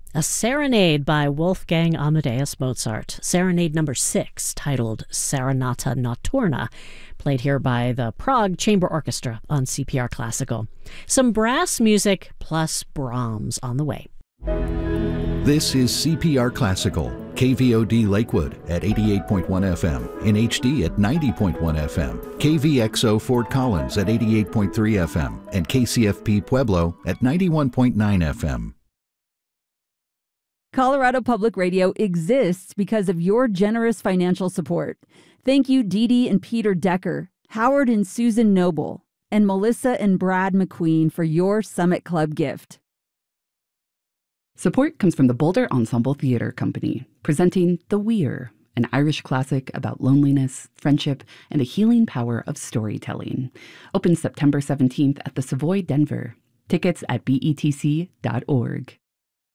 A Serenade by Wolfgang Amadeus Mozart. Serenade number 6, titled Serenata Notturna, played here by the Prague Chamber Orchestra on CPR Classical. Some brass music plus Brahms on the way. This is CPR Classical, KVOD Lakewood at 88.1 FM, in HD at 90.1 FM, KVXO Fort Collins at 88.3 FM, and KCFP Pueblo at 91.9 FM. Colorado Public Radio exists because of your generous financial support. Thank you, Dee Dee and Peter Decker, Howard and Susan Noble, and Melissa and Brad McQueen for your Summit Club gift. Support comes from the Boulder Ensemble Theatre Company, presenting The Weir, an Irish classic about loneliness, friendship, and the healing power of storytelling. Opens September 17th at the Savoy Denver. Tickets at betc.org.